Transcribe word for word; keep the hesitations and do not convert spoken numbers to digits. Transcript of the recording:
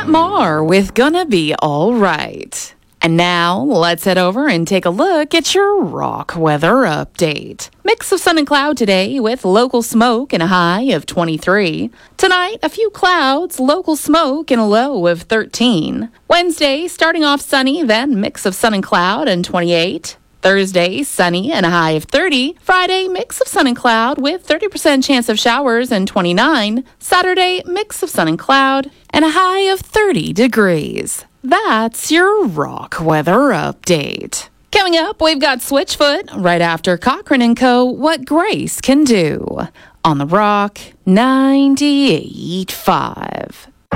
Maher with Gonna Be Alright. And now, let's head over and take a look at your rock weather update. Mix of sun and cloud today with local smoke and a high of twenty-three. Tonight, a few clouds, local smoke and a low of thirteen. Wednesday, starting off sunny, then mix of sun and cloud and twenty-eight. Thursday, sunny and a high of thirty. Friday, mix of sun and cloud with thirty percent chance of showers and twenty-nine. Saturday, mix of sun and cloud and a high of thirty degrees. That's your rock weather update. Coming up, we've got Switchfoot right after Cochran and Co. What Grace Can Do on the Rock ninety-eight point five.